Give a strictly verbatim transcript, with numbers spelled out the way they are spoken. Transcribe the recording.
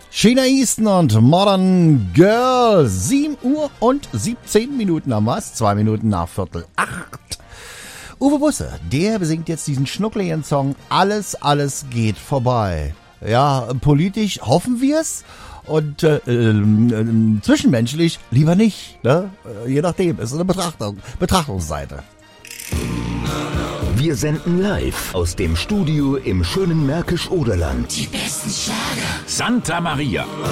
Sheena Easton und Modern Girl. sieben Uhr und siebzehn Minuten am Mast, zwei Minuten nach Viertel acht. Uwe Busse, der besingt jetzt diesen schnuckligen Song Alles, alles geht vorbei. Ja, politisch hoffen wir's und äh, äh, zwischenmenschlich lieber nicht. Ne? Je nachdem, ist eine Betrachtung, Betrachtungsseite. Wir senden live aus dem Studio im schönen Märkisch-Oderland. Die besten Schlager. Santa Maria.